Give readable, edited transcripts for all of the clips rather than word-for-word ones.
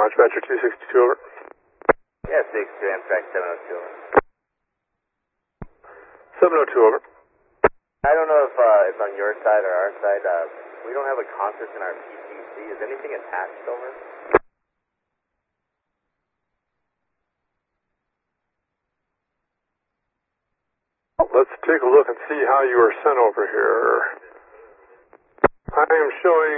launch, Badger 262, over. Yeah, 62, Amtrak 702, over. 702, over. I don't know if it's on your side or our side. We don't have a conscious in our PTC. Is anything attached, over? Let's take a look and see how you are sent over here. I am showing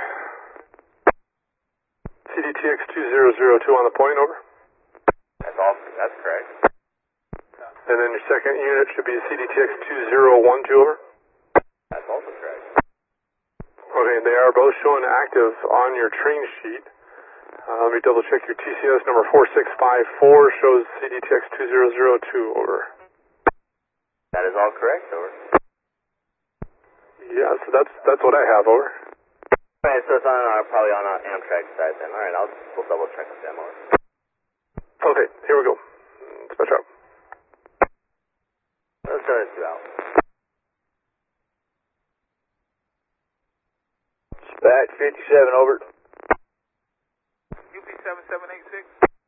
CDTX 2002 on the point, over. That's correct. And then your second unit should be CDTX 2012, over. That's also correct. Okay, they are both showing active on your train sheet. Let me double check your TCS number 4654 shows CDTX 2002, over. That is all correct, over. Yeah, so that's what I have, over. Alright, so it's probably on our Amtrak side then. Alright, we'll double check with them, over. Okay, here we go. Dispatch out. Let's turn it out. Dispatch 57, over. UP 7786.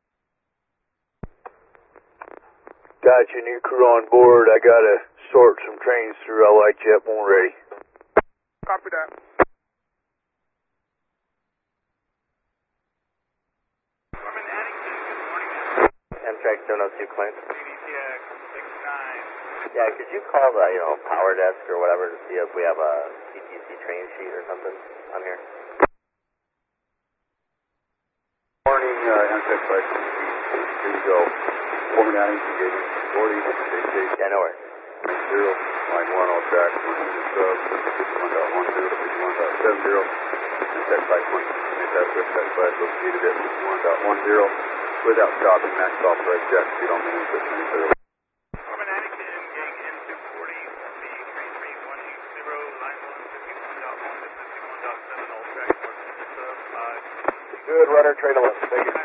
Got your new crew on board. I gotta sort some trains through. I'll light you up when we're ready. Copy that. Norman Addington, good morning. Amtrak 702 claim. CDTX 69. Yeah, could you call the, power desk or whatever to see if we have a CTC train sheet or something on here? Morning, Amtrak 523. Here we go. Norman Addington, gauge 40, station. Yeah, no worries. 0, line 1, all track, 1 unit sub, 51.10, 51.70, Amtrak 520, Amtrak website flag located at 51.10, without stopping, max authorized jack speed on the input 20. Norman Addington, gang N240, the train 3180, line 1, 51.1 to 51.7, all track, 1 unit sub, Good, runner, train 11, thank you.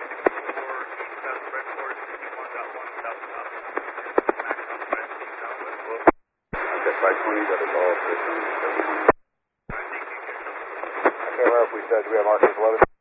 Amtrak 520, that is all, I can't remember if we said we have RK 11.